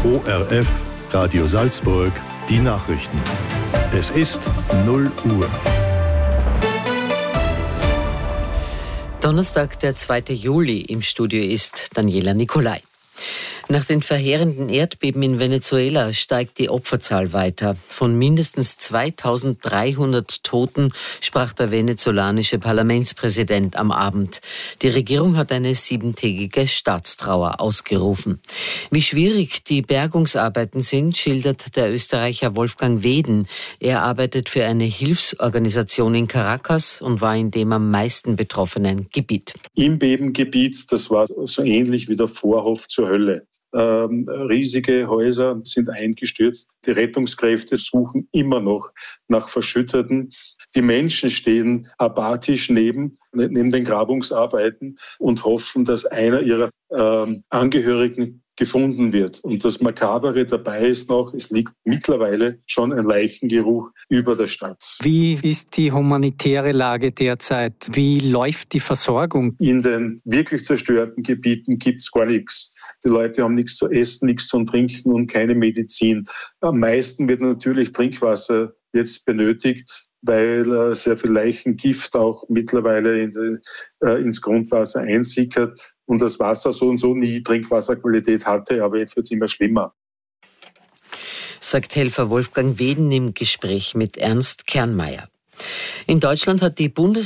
ORF Radio Salzburg, die Nachrichten. Es ist 0 Uhr. Donnerstag, der 2. Juli. Im Studio ist Daniela Nicolai. Nach den verheerenden Erdbeben in Venezuela steigt die Opferzahl weiter. Von mindestens 2300 Toten sprach der venezolanische Parlamentspräsident am Abend. Die Regierung hat eine 7-tägige Staatstrauer ausgerufen. Wie schwierig die Bergungsarbeiten sind, schildert der Österreicher Wolfgang Weden. Er arbeitet für eine Hilfsorganisation in Caracas und war in dem am meisten betroffenen Gebiet. Im Bebengebiet, das war so ähnlich wie der Vorhof zur Hölle. Riesige Häuser sind eingestürzt. Die Rettungskräfte suchen immer noch nach Verschütteten. Die Menschen stehen apathisch neben den Grabungsarbeiten und hoffen, dass einer ihrer Angehörigen gefunden wird. Und das Makabere dabei ist noch, es liegt mittlerweile schon ein Leichengeruch über der Stadt. Wie ist die humanitäre Lage derzeit? Wie läuft die Versorgung? In den wirklich zerstörten Gebieten gibt es gar nichts. Die Leute haben nichts zu essen, nichts zu trinken und keine Medizin. Am meisten wird natürlich Trinkwasser jetzt benötigt, weil sehr viel Leichengift auch mittlerweile ins Grundwasser einsickert und das Wasser so und so nie Trinkwasserqualität hatte, aber jetzt wird es immer schlimmer. Sagt Helfer Wolfgang Weden im Gespräch mit Ernst Kernmeier. In Deutschland hat die